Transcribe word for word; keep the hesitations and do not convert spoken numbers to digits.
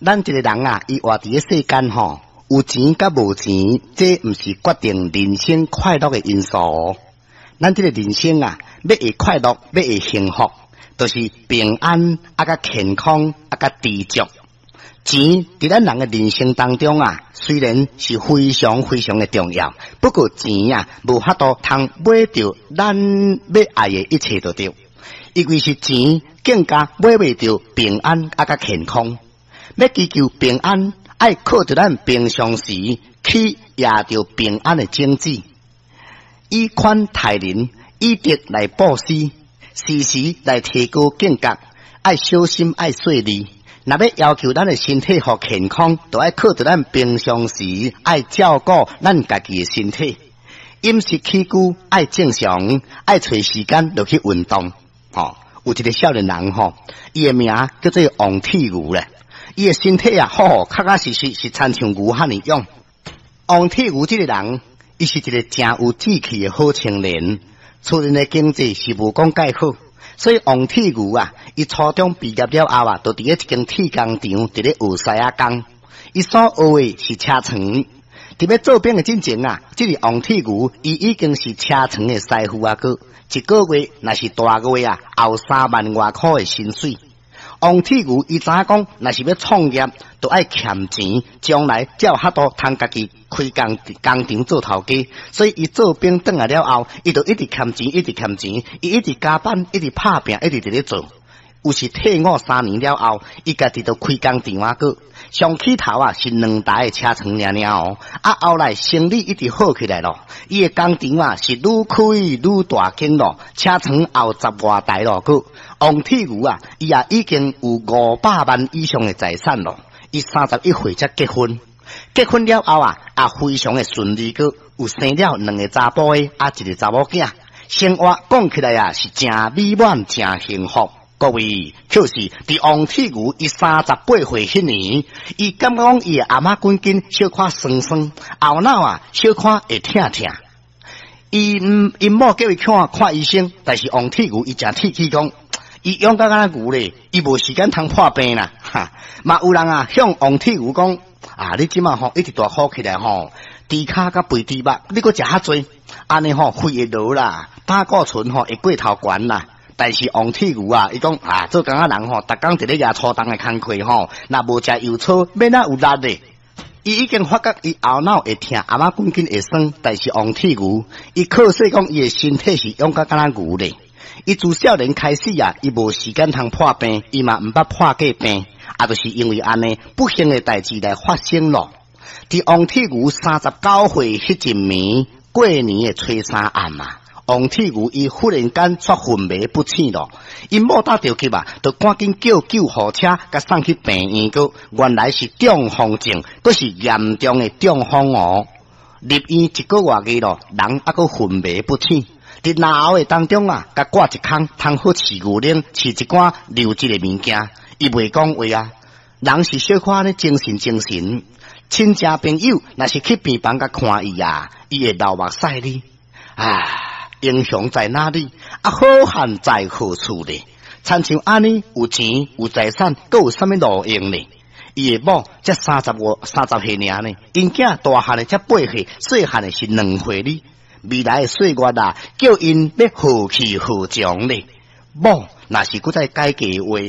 咱一个人啊，伊活伫个世间吼，有钱甲无钱，这毋是决定人生快乐的因素。咱这个人生啊，要会快乐，要会幸福，就是平安啊，甲健康啊，甲知足。钱伫咱人嘅人生当中啊，虽然是非常非常的重要，不过钱啊，无法度通买到咱要爱嘅一切就对，因为是钱更加买袂到平安啊，甲健康。要追求平安，爱靠着咱平常时去也着平安的经济，以宽待人，以德来布施，时时来提高境界，爱小心爱细腻。若要要求咱的身体和健康，就爱靠着咱平常时爱照顾咱家己的身体，饮食起居爱正常，爱找时间落去运动。吼、哦，有一个少年人吼，伊的名叫做王铁牛咧。伊的身体啊，好确确实实是亲像牛汉尼样。王铁牛这个人，伊是一个真有志气的好青年，厝人的经济是无讲介好。所以王铁牛啊，伊初中毕业了后啊，就伫咧一间铁工厂伫咧学西仔工。伊所学的是车床，伫咧做兵的之前啊，这个王铁牛伊已经是车床的师傅啊个，一个月若是大月啊，后三万外块的薪水。王铁牛伊知影讲，若是要创业，就爱欠钱，将来才有法度通家己开工工厂做头家。所以伊做兵转来了后，伊就一直欠钱，一直欠钱，伊一直加班，一直拍拼，一直伫咧做。有时退伍三年了后，伊家己就开工厂啊个。上起头啊是两台的车床尔尔哦，啊后来生意一直好起来咯，伊的工厂啊是愈开愈大间咯，车床后十外台咯个。王铁牛啊，伊也已经有五百万以上的财产咯。伊三十一岁才结婚，结婚了后啊，也非常的顺利个，有生了两个查甫的，啊一个查某囝，生活讲起来啊是真美满，真幸福。各位，就是伫王铁牛伊三十八岁迄年，伊感觉讲伊的阿妈滚筋小可酸酸，后脑啊小可会疼疼。伊嗯，因某叫伊看看医生，但是王铁牛伊真铁气讲，伊勇敢敢牛咧，伊无时间通破病啦。哈，嘛有人啊向王铁牛讲，啊，你即马吼一直大好起来吼，猪骹甲肥猪肉，你搁食较多，安尼吼肺会落啦，胆固醇吼会过头悬啦。但是王铁牛啊，伊讲啊，做工仔人吼，逐工伫咧抓粗重的工课吼，若无食油草，免哪有力咧。伊已经发觉伊后脑会疼，阿妈滚筋会酸，但是王铁牛，伊靠说讲伊的身体是勇敢敢牛咧。伊自少年开始啊，伊无时间通破病，伊嘛毋捌破过病，啊，就是因为安尼不幸的代志来发生咯。伫王铁牛三十九岁迄一暝，过年的初三暗啊。王铁牛伊忽然间出昏迷不醒咯，因某打着急啊，就赶紧叫救护车，甲送去病院个。原来是中风症，佫是严重的中风哦。入院一个月个咯，人还佫昏迷不醒。伫脑后的当中啊，甲挂一空，通好饲牛奶，饲一寡流质的物件，伊袂讲话啊。人是小可咧精神精神，亲戚朋友若是去病房甲看伊啊，伊会流目屎哩，啊。英雄在哪里？啊，好汉在何处呢？亲像安尼，有钱有财产，佫有啥物路用呢？伊的某才三十五、三十岁尔呢，因囝大汉的才八岁，细汉的是两岁哩。未来的岁月啊，叫因要何去何从呢？某若是佫再改嫁话。